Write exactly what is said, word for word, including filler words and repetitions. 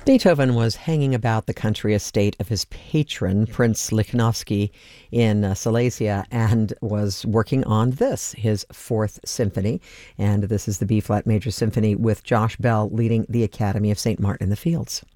Beethoven was hanging about the country estate of his patron, Prince Lichnowsky, in uh, Silesia, and was working on this, his Fourth Symphony. And this is the B-flat major symphony with Josh Bell leading the Academy of Saint Martin in the Fields.